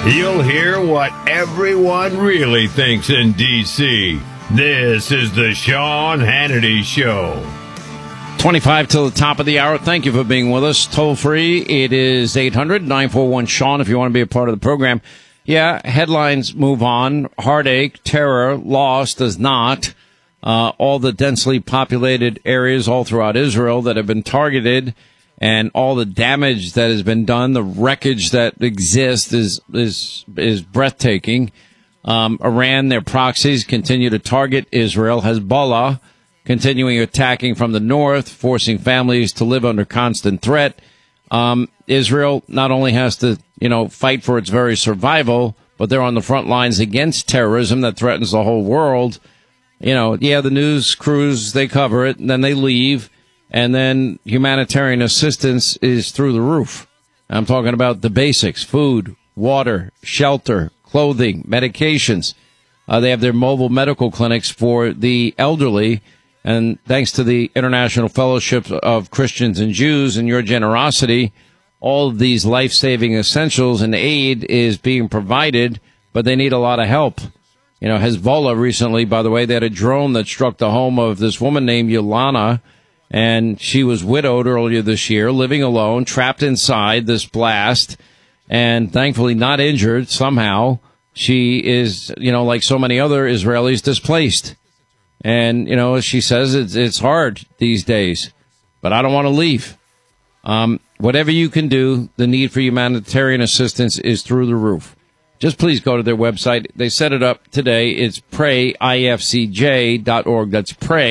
You'll hear what everyone really thinks in D.C. This is the Sean Hannity Show. 25 till the top of the hour. Thank you for being with us. Toll free, it is 800-941-SEAN if you want to be a part of the program. Yeah, headlines move on. Heartache, terror, loss does not. All the densely populated areas all throughout Israel that have been targeted and all the damage that has been done, the wreckage that exists is breathtaking. Iran, their proxies, continue to target Israel. Hezbollah continuing attacking from the north, forcing families to live under constant threat. Israel not only has to, fight for its very survival, but they're on the front lines against terrorism that threatens the whole world. The news crews, they cover it, and then they leave, and then humanitarian assistance is through the roof. I'm talking about the basics: food, water, shelter, clothing, medications. They have their mobile medical clinics for the elderly. And thanks to the International Fellowship of Christians and Jews and your generosity, all of these life-saving essentials and aid is being provided, but they need a lot of help. Hezbollah recently, by the way, they had a drone that struck the home of this woman named Yolana, and she was widowed earlier this year, living alone, trapped inside this blast, and thankfully not injured somehow. She is, like so many other Israelis, displaced. And, as she says, it's hard these days, but I don't want to leave. Whatever you can do, the need for humanitarian assistance is through the roof. Just please go to their website. They set it up today. It's prayifcj.org. That's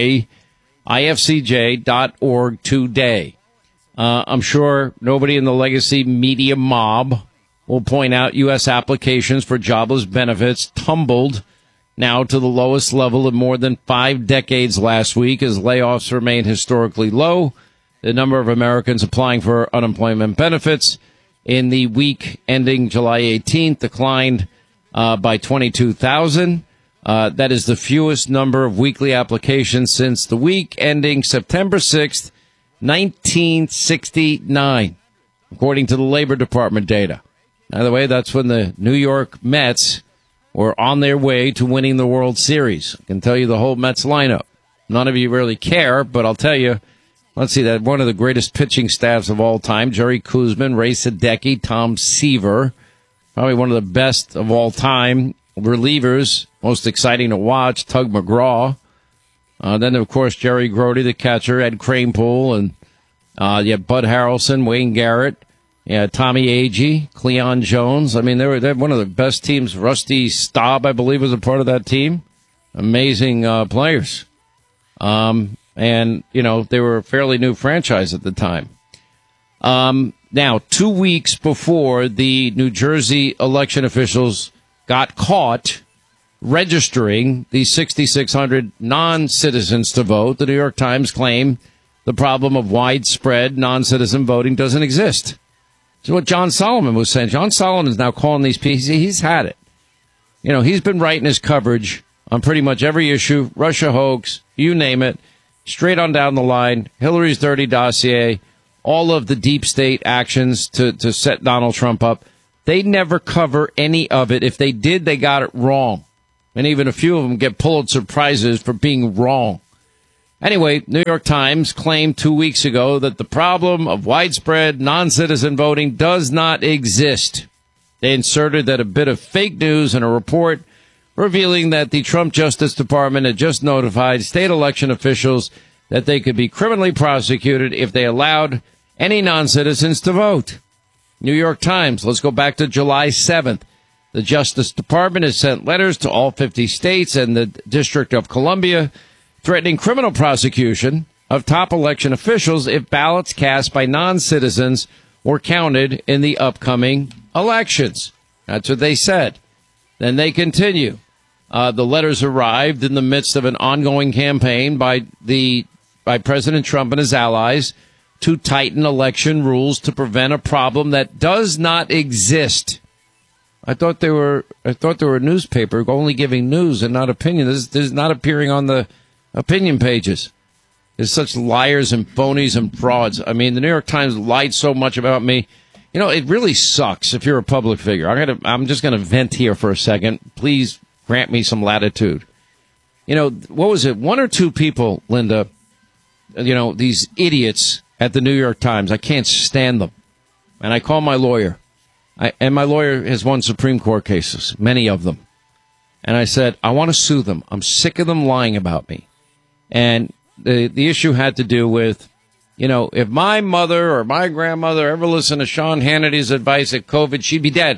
prayifcj.org today. I'm sure nobody in the legacy media mob will point out U.S. applications for jobless benefits tumbled now to the lowest level in more than 5 decades last week as layoffs remain historically low. The number of Americans applying for unemployment benefits in the week ending July 18th declined by 22,000. That is the fewest number of weekly applications since the week ending September 6th, 1969, according to the Labor Department data. By the way, that's when the New York Mets were on their way to winning the World Series. I can tell you the whole Mets lineup. None of you really care, but I'll tell you, let's see, that one of the greatest pitching staffs of all time, Jerry Koosman, Ray Sadecki, Tom Seaver, probably one of the best of all time. Relievers, most exciting to watch, Tug McGraw. Then, of course, Jerry Grody, the catcher, Ed Kranepool, and you have Bud Harrelson, Wayne Garrett. Yeah, Tommy Agee, Cleon Jones. I mean, they're one of the best teams. Rusty Staub, I believe, was a part of that team. Amazing players. And, they were a fairly new franchise at the time. Now, 2 weeks before the New Jersey election officials got caught registering the 6,600 non-citizens to vote, the New York Times claimed the problem of widespread non-citizen voting doesn't exist. So what John Solomon was saying. John Solomon's now calling these pieces. He's had it. He's been writing his coverage on pretty much every issue, Russia hoax, you name it, straight on down the line, Hillary's dirty dossier, all of the deep state actions to set Donald Trump up. They never cover any of it. If they did, they got it wrong. And even a few of them get Pulitzer Prizes for being wrong. Anyway, New York Times claimed 2 weeks ago that the problem of widespread non-citizen voting does not exist. They inserted that a bit of fake news in a report revealing that the Trump Justice Department had just notified state election officials that they could be criminally prosecuted if they allowed any non-citizens to vote. New York Times, let's go back to July 7th. The Justice Department has sent letters to all 50 states and the District of Columbia threatening criminal prosecution of top election officials if ballots cast by non-citizens were counted in the upcoming elections. That's what they said. Then they continue. The letters arrived in the midst of an ongoing campaign by President Trump and his allies to tighten election rules to prevent a problem that does not exist. I thought they were a newspaper only giving news and not opinion. This is not appearing on the opinion pages. There's such liars and phonies and frauds. I mean, the New York Times lied so much about me. You know, it really sucks if you're a public figure. I'm just going to vent here for a second. Please grant me some latitude. You know, what was it? One or two people, Linda, you know, these idiots at the New York Times. I can't stand them. And I call my lawyer. And my lawyer has won Supreme Court cases, many of them. And I said, I want to sue them. I'm sick of them lying about me. And the issue had to do with, you know, if my mother or my grandmother ever listened to Sean Hannity's advice at COVID, she'd be dead.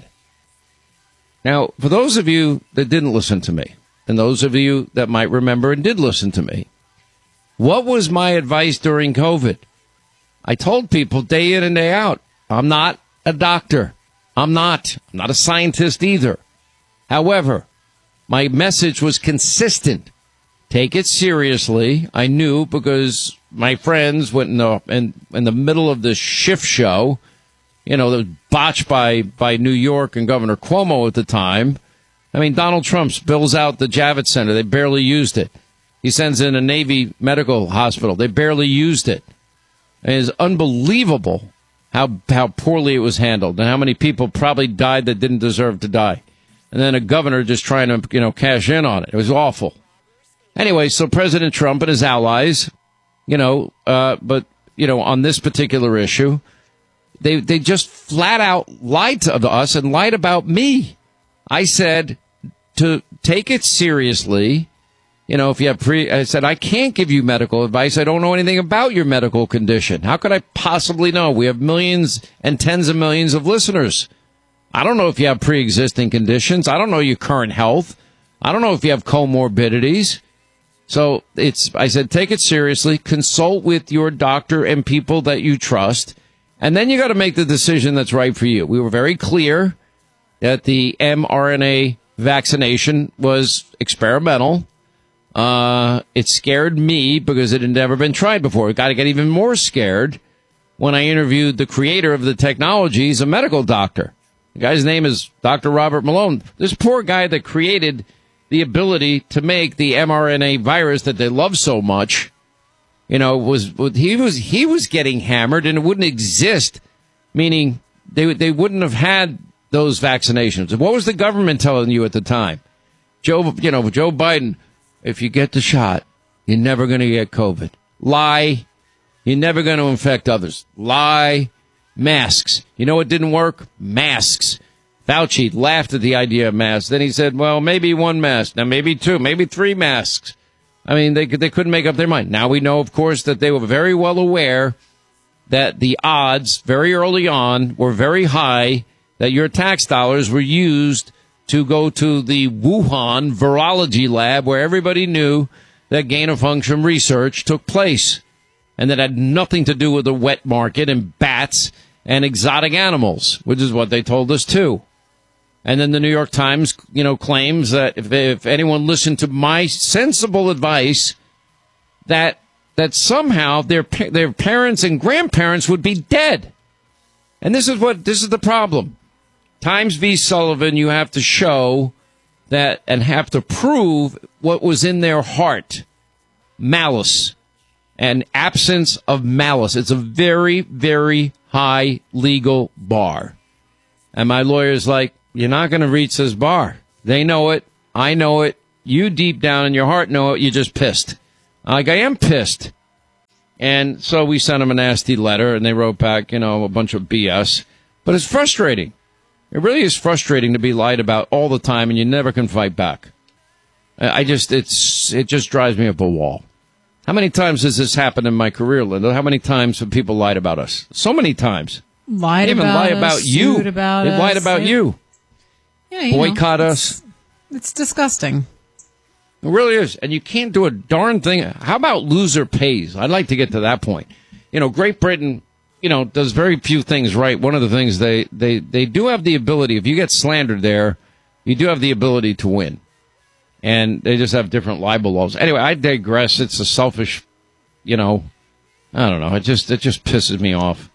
Now, for those of you that didn't listen to me, and those of you that might remember and did listen to me, what was my advice during COVID? I told people day in and day out, I'm not a doctor. I'm not a scientist either. However, my message was consistent. Take it seriously. I knew because my friends went in the middle of this shift show, you know, that was botched by New York and Governor Cuomo at the time. I mean, Donald Trump spills out the Javits Center. They barely used it. He sends in a Navy medical hospital. They barely used it. It is unbelievable how poorly it was handled and how many people probably died that didn't deserve to die. And then a governor just trying to, you know, cash in on it. It was awful. Anyway, so President Trump and his allies, you know, but, you know, on this particular issue, they just flat out lied to us and lied about me. I said to take it seriously. You know, if you have I said, I can't give you medical advice. I don't know anything about your medical condition. How could I possibly know? We have millions and tens of millions of listeners. I don't know if you have pre-existing conditions. I don't know your current health. I don't know if you have comorbidities. So I said, take it seriously. Consult with your doctor and people that you trust. And then you got to make the decision that's right for you. We were very clear that the mRNA vaccination was experimental. It scared me because it had never been tried before. It got to get even more scared when I interviewed the creator of the technology. He's a medical doctor. The guy's name is Dr. Robert Malone. This poor guy that created the ability to make the mRNA virus that they love so much, you know, he was getting hammered and it wouldn't exist, meaning they wouldn't have had those vaccinations. What was the government telling you at the time? Joe Biden, if you get the shot, you're never going to get COVID. Lie. You're never going to infect others. Lie. Masks. You know what didn't work? Masks. Fauci laughed at the idea of masks. Then he said, well, maybe one mask. Now, maybe two, maybe three masks. I mean, they couldn't make up their mind. Now we know, of course, that they were very well aware that the odds very early on were very high that your tax dollars were used to go to the Wuhan virology lab where everybody knew that gain-of-function research took place. And that had nothing to do with the wet market and bats and exotic animals, which is what they told us too. And then the New York Times, you know, claims that if anyone listened to my sensible advice, that somehow their parents and grandparents would be dead. And this is the problem. Times v. Sullivan, you have to show that and have to prove what was in their heart. Malice and absence of malice. It's a very, very high legal bar. And my lawyer's like, you're not going to reach this bar. They know it. I know it. You deep down in your heart know it. You're just pissed. Like, I am pissed. And so we sent them a nasty letter, and they wrote back, you know, a bunch of BS. But it's frustrating. It really is frustrating to be lied about all the time, and you never can fight back. It just drives me up a wall. How many times has this happened in my career, Linda? How many times have people lied about us? So many times. Lied about us, lie about you. They lied about you. Yeah, boycott us. It's disgusting. It really is. And you can't do a darn thing. How about loser pays? I'd like to get to that point. You know, Great Britain, you know, does very few things right. One of the things they do have the ability, if you get slandered there, you do have the ability to win. And they just have different libel laws. Anyway, I digress. It's a selfish, you know, I don't know. It just pisses me off.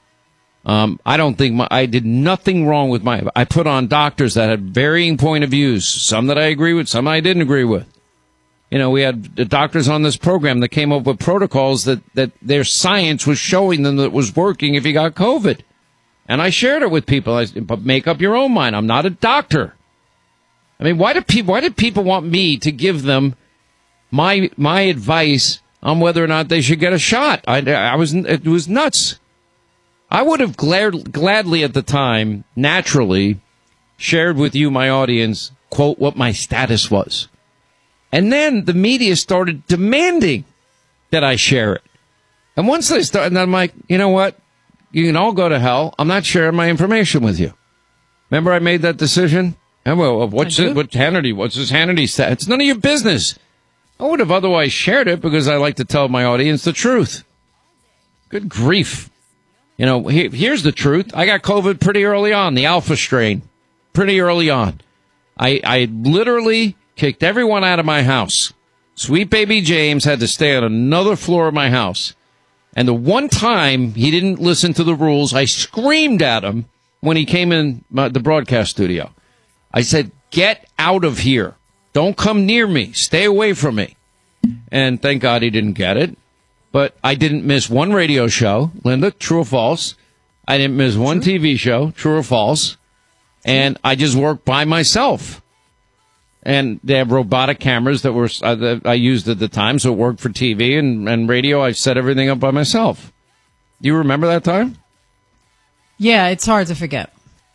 I don't think I did nothing wrong with I put on doctors that had varying point of views. Some that I agree with, some I didn't agree with. You know, we had the doctors on this program that came up with protocols that their science was showing them that it was working if you got COVID. And I shared it with people. I said, but make up your own mind. I'm not a doctor. I mean, why did people want me to give them my advice on whether or not they should get a shot? It was nuts. I would have gladly at the time, naturally, shared with you, my audience, quote, what my status was. And then the media started demanding that I share it. And once they started, I'm like, you know what? You can all go to hell. I'm not sharing my information with you. Remember I made that decision? And well, what's this Hannity stat? It's none of your business. I would have otherwise shared it because I like to tell my audience the truth. Good grief. You know, here's the truth. I got COVID pretty early on, the alpha strain, pretty early on. I literally kicked everyone out of my house. Sweet baby James had to stay on another floor of my house. And the one time he didn't listen to the rules, I screamed at him when he came in the broadcast studio. I said, get out of here. Don't come near me. Stay away from me. And thank God he didn't get it. But I didn't miss one radio show. Linda, true or false? I didn't miss one TV show. True or false? And I just worked by myself. And they have robotic cameras that I used at the time, so it worked for TV and radio. I set everything up by myself. Do you remember that time? Yeah, it's hard to forget.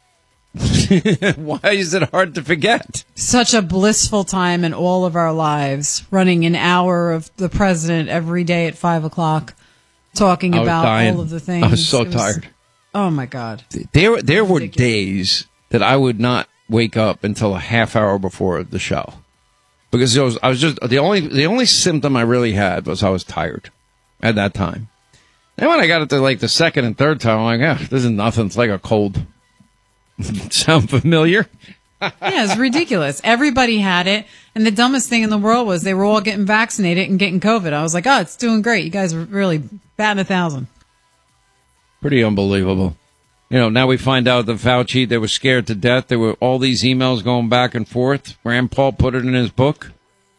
Why is it hard to forget? Such a blissful time in all of our lives, running an hour of the president every day at 5 o'clock, talking about all of the things. I was so tired. Oh, my God. There were days that I would not wake up until a half hour before the show, because I was just the only symptom I really had was I was tired at that time. And when I got it to like the second and third time, I'm like, this is nothing. It's like a cold. Sound familiar? Yeah, it's ridiculous. Everybody had it, and the dumbest thing in the world was they were all getting vaccinated and getting COVID. I was like, oh, it's doing great. You guys are really batting 1,000. Pretty unbelievable. You know, now we find out that Fauci, they were scared to death. There were all these emails going back and forth. Rand Paul put it in his book.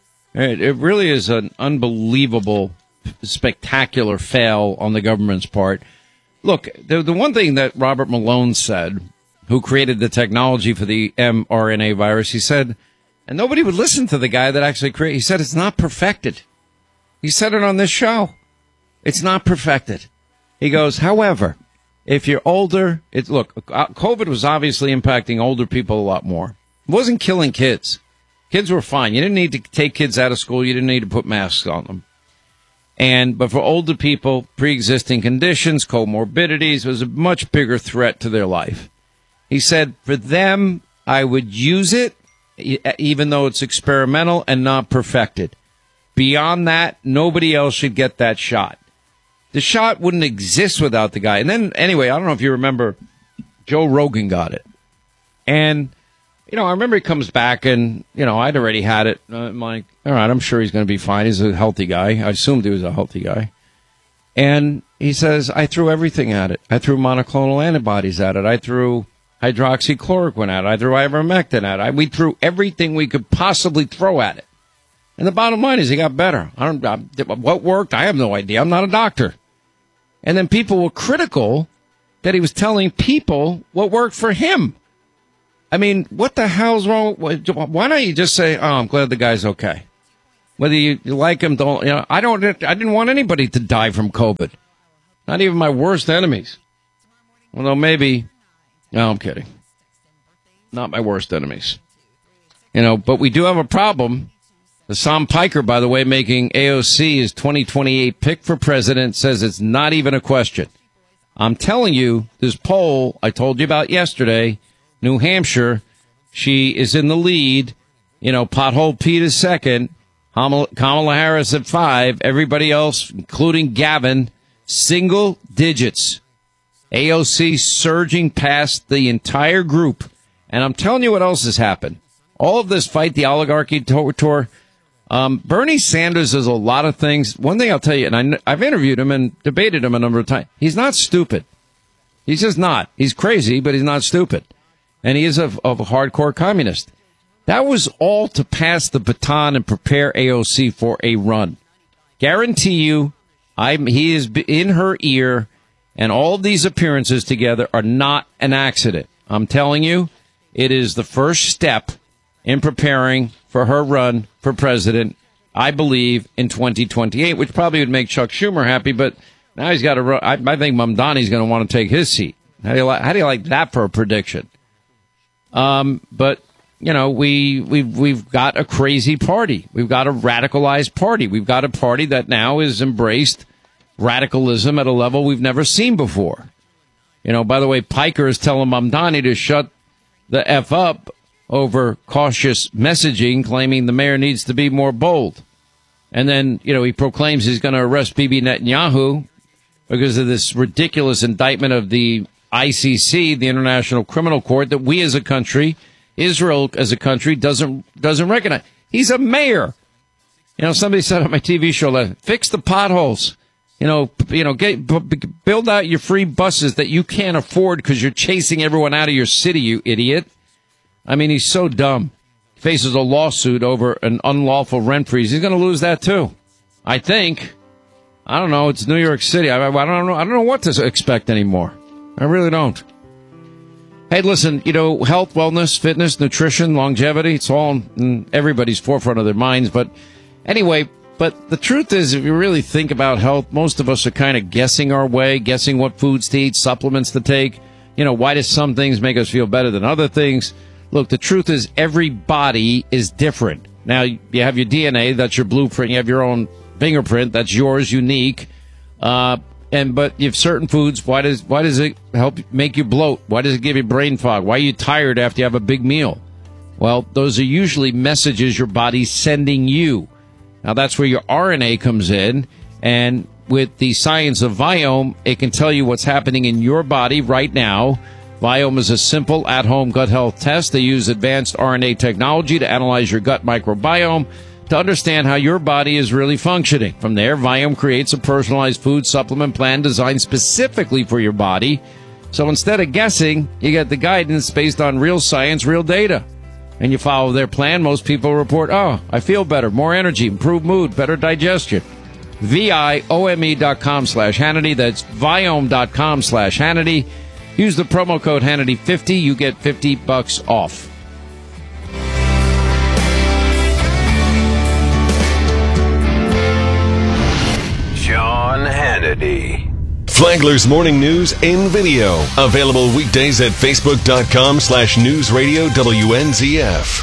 It really is an unbelievable, spectacular fail on the government's part. Look, the one thing that Robert Malone said, who created the technology for the mRNA virus, he said, and nobody would listen to the guy that actually created, he said it's not perfected. He said it on this show. It's not perfected. He goes, however, if you're older, COVID was obviously impacting older people a lot more. It wasn't killing kids. Kids were fine. You didn't need to take kids out of school. You didn't need to put masks on them. But for older people, pre-existing conditions, comorbidities was a much bigger threat to their life. He said, for them, I would use it, even though it's experimental and not perfected. Beyond that, nobody else should get that shot. The shot wouldn't exist without the guy. And then, anyway, I don't know if you remember, Joe Rogan got it. And, you know, I remember he comes back and, you know, I'd already had it. I'm like, all right, I'm sure he's going to be fine. He's a healthy guy. I assumed he was a healthy guy. And he says, I threw everything at it. I threw monoclonal antibodies at it. I threw hydroxychloroquine at it. I threw ivermectin at it. We threw everything we could possibly throw at it. And the bottom line is he got better. What worked? I have no idea. I'm not a doctor. And then people were critical that he was telling people what worked for him. I mean, what the hell's wrong? Why don't you just say, oh, I'm glad the guy's okay. Whether you like him, don't, you know, I didn't want anybody to die from COVID. Not even my worst enemies. Although maybe, no, I'm kidding. Not my worst enemies. You know, but we do have a problem. The Sam Piker, by the way, making AOC his 2028 pick for president, says it's not even a question. I'm telling you, this poll I told you about yesterday, New Hampshire, she is in the lead. You know, Pothole Pete is second. Kamala Harris at 5. Everybody else, including Gavin, single digits. AOC surging past the entire group. And I'm telling you what else has happened. All of this fight the oligarchy tour. Bernie Sanders does a lot of things. One thing I'll tell you, and I've interviewed him and debated him a number of times. He's not stupid. He's just not. He's crazy, but he's not stupid. And he is of a hardcore communist. That was all to pass the baton and prepare AOC for a run. Guarantee you, he is in her ear, And all of these appearances together are not an accident. I'm telling you, it is the first step in preparing for her run for president, I believe, in 2028, which probably would make Chuck Schumer happy, but now he's got to run. I think Mamdani's going to want to take his seat. How do you like that for a prediction? But you know, we've got a crazy party. We've got a radicalized party. We've got a party that now has embraced radicalism at a level we've never seen before. You know, by the way, Piker is telling Mamdani to shut the F up over cautious messaging, claiming the mayor needs to be more bold. And then, you know, he proclaims he's going to arrest Bibi Netanyahu because of this ridiculous indictment of the ICC, the International Criminal Court, that we as a country, Israel as a country, doesn't recognize. He's a mayor. You know, somebody said on my TV show, fix the potholes. Build out your free buses that you can't afford because you're chasing everyone out of your city, you idiot. I mean, he's so dumb. He faces a lawsuit over an unlawful rent freeze. He's going to lose that too, I think. I don't know. It's New York City. I don't know. I don't know what to expect anymore. I really don't. Hey, listen, you know, health, wellness, fitness, nutrition, longevity, it's all in everybody's forefront of their minds. But anyway, but the truth is, if you really think about health, most of us are kind of guessing our way, guessing what foods to eat, supplements to take. You know, why do some things make us feel better than other things? Look, the truth is every body is different. Now, you have your DNA, that's your blueprint. You have your own fingerprint, that's yours, unique. But you have certain foods. Why does it help make you bloat? Why does it give you brain fog? Why are you tired after you have a big meal? Well, those are usually messages your body's sending you. Now, that's where your RNA comes in. And with the science of Viome, it can tell you what's happening in your body right now. Viome is a simple at-home gut health test. They use advanced RNA technology to analyze your gut microbiome to understand how your body is really functioning. From there, Viome creates a personalized food supplement plan designed specifically for your body. So instead of guessing, you get the guidance based on real science, real data. And you follow their plan. Most people report, oh, I feel better, more energy, improved mood, better digestion. Viome.com/Hannity. That's Viome.com/Hannity. Use the promo code Hannity50. You get $50 off. Sean Hannity. Flagler's Morning News in video. Available weekdays at Facebook.com/News Radio WNZF.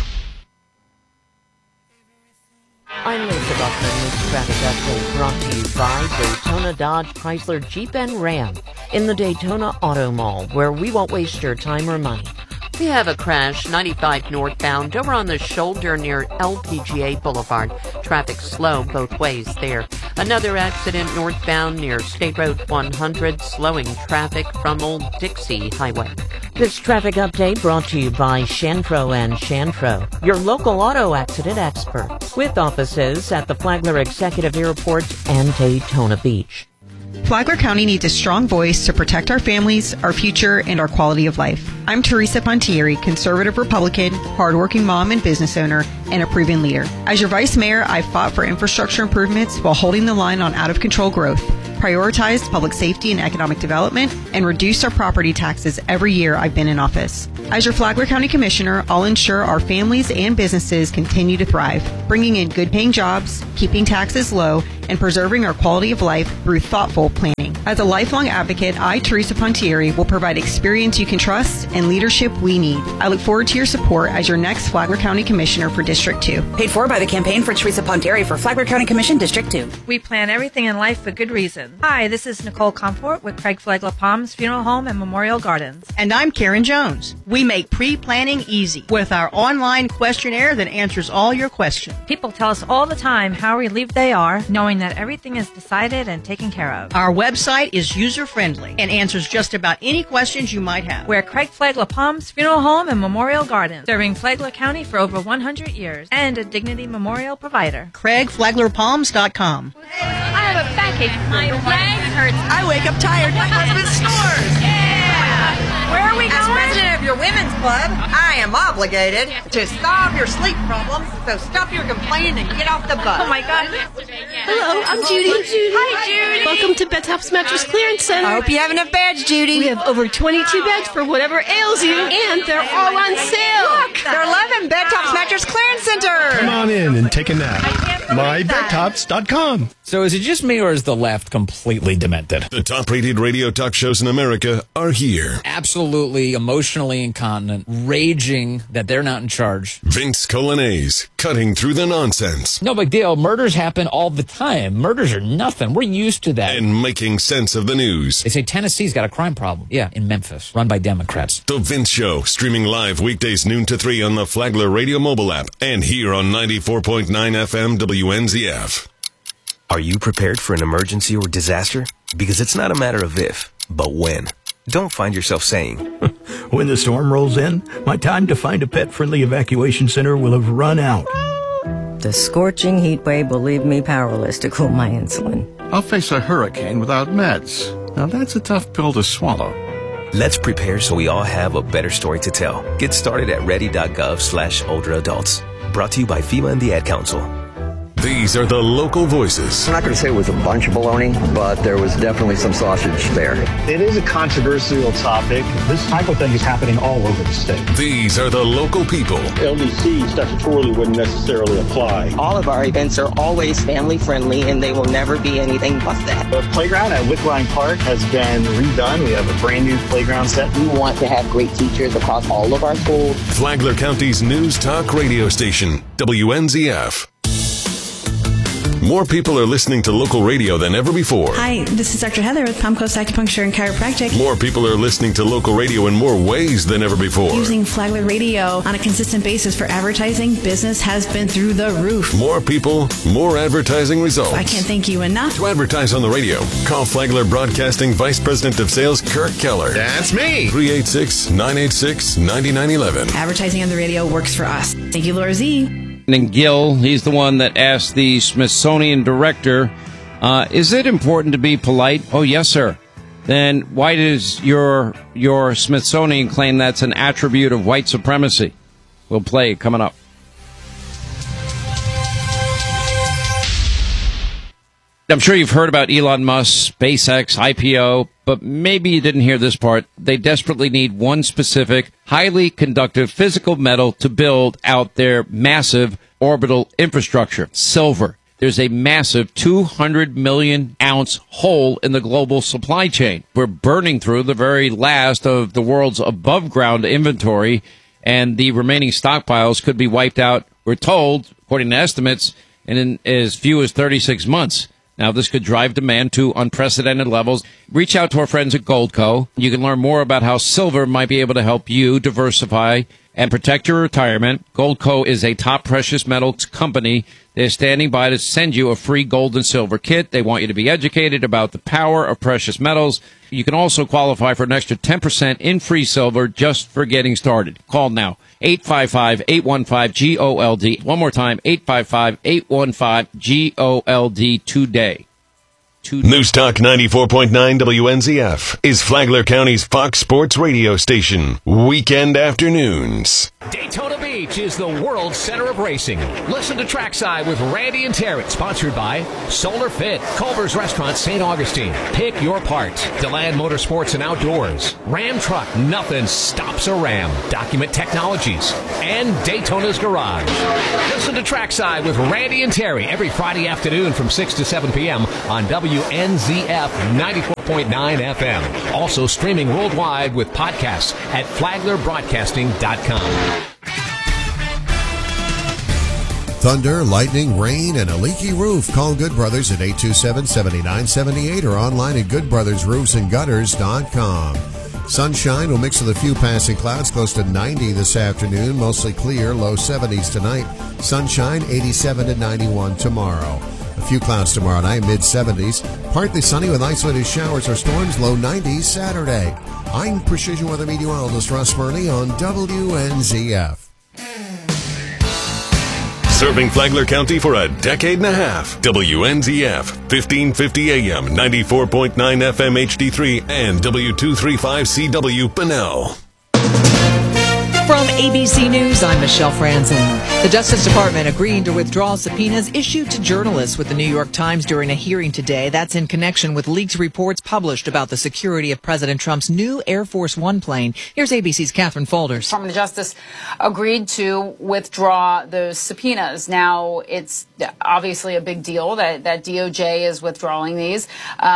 I'm Lisa Buckman with Traffic Update, brought to you by Daytona Dodge Chrysler Jeep and Ram in the Daytona Auto Mall, where we won't waste your time or money. We have a crash 95 northbound over on the shoulder near LPGA Boulevard. Traffic slow both ways there. Another accident northbound near State Road 100, slowing traffic from Old Dixie Highway. This traffic update brought to you by Shantro and Shantro, your local auto accident experts, with offices at the Flagler Executive Airport and Daytona Beach. Flagler County needs a strong voice to protect our families, our future, and our quality of life. I'm Teresa Pontieri, conservative Republican, hardworking mom and business owner, and a proven leader. As your vice mayor, I've fought for infrastructure improvements while holding the line on out-of-control growth, prioritized public safety and economic development, and reduced our property taxes every year I've been in office. As your Flagler County Commissioner, I'll ensure our families and businesses continue to thrive, bringing in good-paying jobs, keeping taxes low, and preserving our quality of life through thoughtful planning. As a lifelong advocate, I, Teresa Pontieri, will provide experience you can trust and leadership we need. I look forward to your support as your next Flagler County Commissioner for District 2. Paid for by the Campaign for Teresa Pontieri for Flagler County Commission, District 2. We plan everything in life for good reason. Hi, this is Nicole Comfort with Craig Flagler Palms Funeral Home and Memorial Gardens. And I'm Karen Jones. We make pre-planning easy with our online questionnaire that answers all your questions. People tell us all the time how relieved they are knowing that everything is decided and taken care of. Our website is user-friendly and answers just about any questions you might have. We're Craig Flagler Palms Funeral Home and Memorial Gardens, serving Flagler County for over 100 years and a Dignity Memorial provider. CraigFlaglerPalms.com. I have a backache. My leg hurts. I wake up tired. My husband snores. Yeah! Where are we going? As president of your women's club, I am obligated to solve your sleep problems, so stop your complaining and get off the bus. Oh, my God. Hello, I'm Judy. Hi, Judy. Welcome to Bed Tops Mattress Clearance Center. I hope you have enough beds, Judy. We have over 22 beds for whatever ails you, and they're all on sale. Look, they're 11 Bed Tops Mattress Clearance Center. Come on in and take a nap. MyBedTops.com. So is it just me, or is the left completely demented? The top-rated radio talk shows in America are here. Absolutely emotionally incontinent, raging that they're not in charge. Vince Colanese, cutting through the nonsense. No big deal. Murders happen all the time. Murders are nothing. We're used to that. And making sense of the news. They say Tennessee's got a crime problem. Yeah, in Memphis, run by Democrats. The Vince Show, streaming live weekdays noon to 3 on the Flagler Radio mobile app and here on 94.9 FM WNZF. Are you prepared for an emergency or disaster? Because it's not a matter of if, but when. Don't find yourself saying, When the storm rolls in, my time to find a pet-friendly evacuation center will have run out. The scorching heat wave will leave me powerless to cool my insulin. I'll face a hurricane without meds. Now that's a tough pill to swallow. Let's prepare so we all have a better story to tell. Get started at ready.gov/older adults. Brought to you by FEMA and the Ad Council. These are the local voices. I'm not going to say it was a bunch of baloney, but there was definitely some sausage there. It is a controversial topic. This type of thing is happening all over the state. These are the local people. LDC statutorily wouldn't necessarily apply. All of our events are always family friendly, and they will never be anything but that. The playground at Wickline Park has been redone. We have a brand new playground set. We want to have great teachers across all of our schools. Flagler County's news talk radio station, WNZF. More people are listening to local radio than ever before. Hi, this is Dr. Heather with Palm Coast Acupuncture and Chiropractic. More people are listening to local radio in more ways than ever before. Using Flagler Radio on a consistent basis for advertising, business has been through the roof. More people, more advertising results. I can't thank you enough. To advertise on the radio, call Flagler Broadcasting Vice President of Sales Kirk Keller. That's me. 386-986-9911. Advertising on the radio works for us. Thank you, Laura Z. And Gil, he's the one that asked the Smithsonian director, is it important to be polite? Oh, yes, sir. Then why does your Smithsonian claim that's an attribute of white supremacy? We'll play it coming up. I'm sure you've heard about Elon Musk, SpaceX, IPO, but maybe you didn't hear this part. They desperately need one specific, highly conductive physical metal to build out their massive orbital infrastructure, silver. There's a massive 200 million ounce hole in the global supply chain. We're burning through the very last of the world's above ground inventory, and the remaining stockpiles could be wiped out, we're told, according to estimates, in as few as 36 months. Now, this could drive demand to unprecedented levels. Reach out to our friends at Goldco. You can learn more about how silver might be able to help you diversify and protect your retirement. Goldco is a top precious metals company. They're standing by to send you a free gold and silver kit. They want you to be educated about the power of precious metals. You can also qualify for an extra 10% in free silver just for getting started. Call now. 855-815-GOLD. One more time, 855-815-GOLD today. News Talk 94.9 WNZF is Flagler County's Fox Sports radio station. Weekend afternoons. Daytona Beach is the world center of racing. Listen to Trackside with Randy and Terry, sponsored by Solar Fit, Culver's Restaurant, St. Augustine. Pick your part. DeLand Motorsports and Outdoors. Ram Truck, nothing stops a Ram. Document Technologies. And Daytona's Garage. Listen to Trackside with Randy and Terry every Friday afternoon from 6 to 7 p.m. on WNZF 94.9 FM. Also streaming worldwide with podcasts at flaglerbroadcasting.com. Thunder, lightning, rain, and a leaky roof. Call Good Brothers at 827-7978 or online at goodbrothersroofsandgutters.com. Sunshine will mix with a few passing clouds, close to 90 this afternoon. Mostly clear, low 70s tonight. Sunshine, 87 to 91 tomorrow. A few clouds tomorrow night, mid-70s. Partly sunny with isolated showers or storms, low 90s Saturday. I'm Precision Weather Meteorologist Russ Murley on WNZF. Serving Flagler County for a decade and a half. WNZF, 1550 AM, 94.9 FM HD3, and W235CW Bunnell. From ABC News, I'm Michelle Franzen. The Justice Department agreeing to withdraw subpoenas issued to journalists with the New York Times during a hearing today. That's in connection with leaked reports published about the security of President Trump's new Air Force One plane. Here's ABC's Catherine Folders. Department of Justice agreed to withdraw those subpoenas. Now, it's obviously a big deal that DOJ is withdrawing these.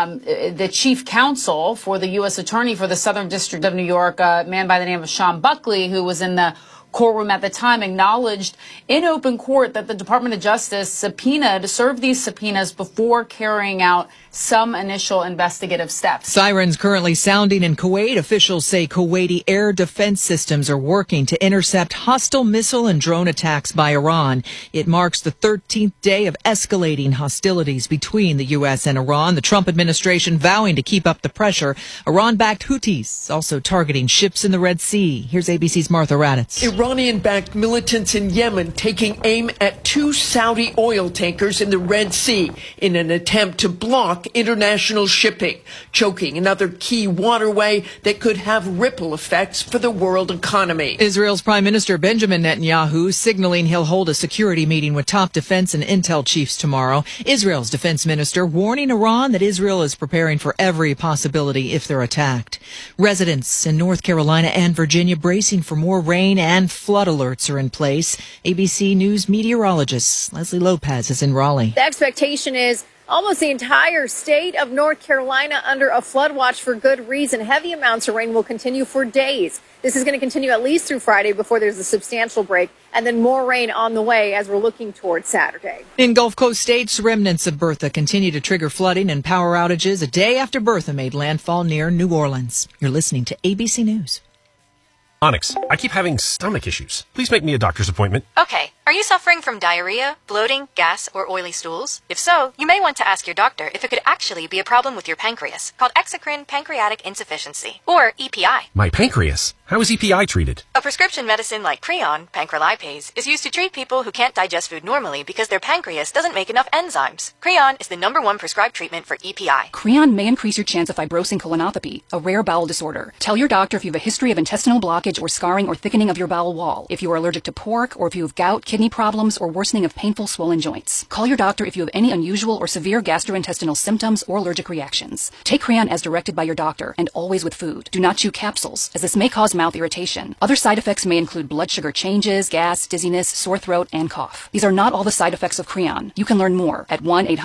The chief counsel for the U.S. Attorney for the Southern District of New York, a man by the name of Sean Buckley, who was in the courtroom at the time, acknowledged in open court that the Department of Justice served these subpoenas before carrying out some initial investigative steps. Sirens currently sounding in Kuwait. Officials say Kuwaiti air defense systems are working to intercept hostile missile and drone attacks by Iran. It marks the 13th day of escalating hostilities between the U.S. and Iran. The Trump administration vowing to keep up the pressure. Iran-backed Houthis also targeting ships in the Red Sea. Here's ABC's Martha Raddatz. Iranian-backed militants in Yemen taking aim at 2 Saudi oil tankers in the Red Sea in an attempt to block international shipping, choking another key waterway that could have ripple effects for the world economy. Israel's Prime Minister Benjamin Netanyahu signaling he'll hold a security meeting with top defense and intel chiefs tomorrow. Israel's defense minister warning Iran that Israel is preparing for every possibility if they're attacked. Residents in North Carolina and Virginia bracing for more rain and flood alerts are in place. ABC News meteorologist Leslie Lopez is in Raleigh. The expectation is almost the entire state of North Carolina under a flood watch for good reason. Heavy amounts of rain will continue for days. This is going to continue at least through Friday before there's a substantial break, and then more rain on the way as we're looking towards Saturday. In Gulf Coast states, remnants of Bertha continue to trigger flooding and power outages a day after Bertha made landfall near New Orleans. You're listening to ABC News. Onyx, I keep having stomach issues. Please make me a doctor's appointment. Okay. Are you suffering from diarrhea, bloating, gas, or oily stools? If so, you may want to ask your doctor if it could actually be a problem with your pancreas, called exocrine pancreatic insufficiency, or EPI. My pancreas? How is EPI treated? A prescription medicine like Creon, pancrelipase, is used to treat people who can't digest food normally because their pancreas doesn't make enough enzymes. Creon is the #1 prescribed treatment for EPI. Creon may increase your chance of fibrosing colonopathy, a rare bowel disorder. Tell your doctor if you have a history of intestinal blockage or scarring or thickening of your bowel wall, if you are allergic to pork, or if you have gout, kidney problems, or worsening of painful swollen joints. Call your doctor if you have any unusual or severe gastrointestinal symptoms or allergic reactions. Take Creon as directed by your doctor, and always with food. Do not chew capsules, as this may cause mouth irritation. Other side effects may include blood sugar changes, gas, dizziness, sore throat, and cough. These are not all the side effects of Creon. You can learn more at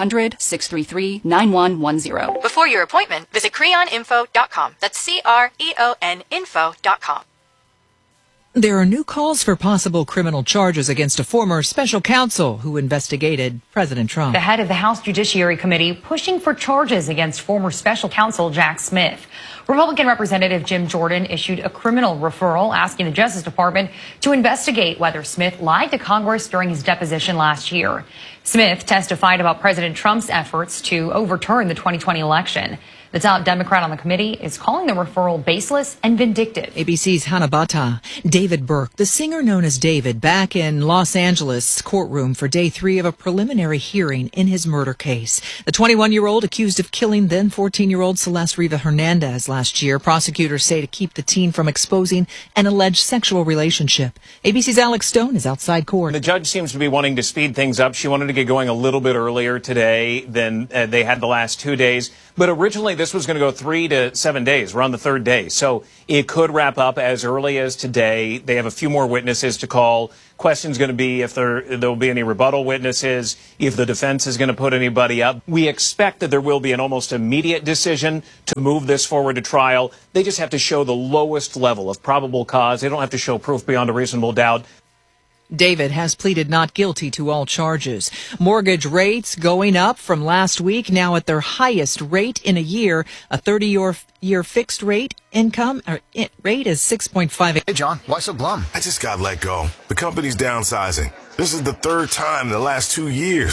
1-800-633-9110. Before your appointment, visit creoninfo.com. That's CREON info.com. There are new calls for possible criminal charges against a former special counsel who investigated President Trump. The head of the House Judiciary Committee pushing for charges against former special counsel Jack Smith. Republican Representative Jim Jordan issued a criminal referral asking the Justice Department to investigate whether Smith lied to Congress during his deposition last year. Smith testified about President Trump's efforts to overturn the 2020 election. The top Democrat on the committee is calling the referral baseless and vindictive. ABC's Hannah Bata. David Burke, the singer known as David, back in Los Angeles courtroom for day 3 of a preliminary hearing in his murder case. The 21-year-old accused of killing then 14-year-old Celeste Riva Hernandez last year. Prosecutors say to keep the teen from exposing an alleged sexual relationship. ABC's Alex Stone is outside court. The judge seems to be wanting to speed things up. She wanted to get going a little bit earlier today than they had the last 2 days. But originally, this was going to go 3 to 7 days. We're on the 3rd day. So it could wrap up as early as today. They have a few more witnesses to call. Question's going to be if there will be any rebuttal witnesses, if the defense is going to put anybody up. We expect that there will be an almost immediate decision to move this forward to trial. They just have to show the lowest level of probable cause. They don't have to show proof beyond a reasonable doubt. David has pleaded not guilty to all charges. Mortgage rates going up from last week, now at their highest rate in a year. A 30-year fixed rate rate is 6.5. Hey, John, why so glum? I just got let go. The company's downsizing. This is the 3rd time in the last 2 years.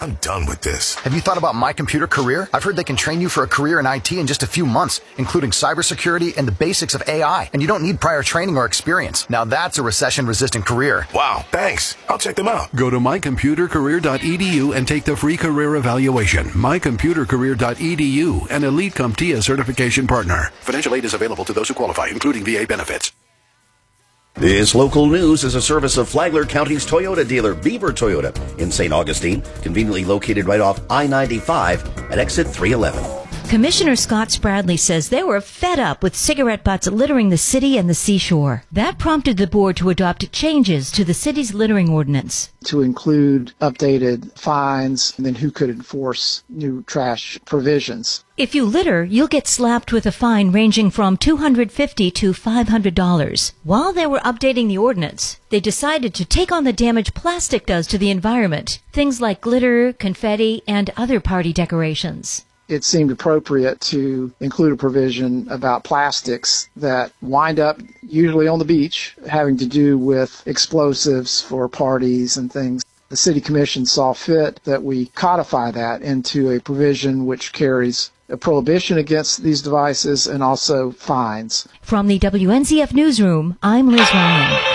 I'm done with this. Have you thought about My Computer Career? I've heard they can train you for a career in IT in just a few months, including cybersecurity and the basics of AI. And you don't need prior training or experience. Now that's a recession-resistant career. Wow, thanks. I'll check them out. Go to mycomputercareer.edu and take the free career evaluation. Mycomputercareer.edu, an Elite CompTIA certification partner. Financial aid is available to those who qualify, including VA benefits. This local news is a service of Flagler County's Toyota dealer, Beaver Toyota, in St. Augustine, conveniently located right off I-95 at exit 311. Commissioner Scott Spradley says they were fed up with cigarette butts littering the city and the seashore. That prompted the board to adopt changes to the city's littering ordinance. To include updated fines and then who could enforce new trash provisions. If you litter, you'll get slapped with a fine ranging from $250 to $500. While they were updating the ordinance, they decided to take on the damage plastic does to the environment. Things like glitter, confetti, and other party decorations. It seemed appropriate to include a provision about plastics that wind up usually on the beach, having to do with explosives for parties and things. The City Commission saw fit that we codify that into a provision which carries a prohibition against these devices and also fines. From the WNZF Newsroom, I'm Liz Ryan.